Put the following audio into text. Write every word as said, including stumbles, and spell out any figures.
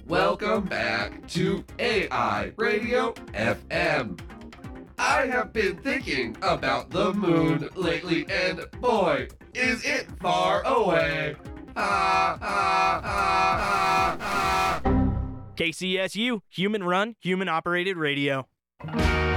Welcome back to A I Radio F M. I have been thinking about the moon lately, and boy, is it far away. Ah, ah, ah, ah, ah. K C S U, human run, human operated radio.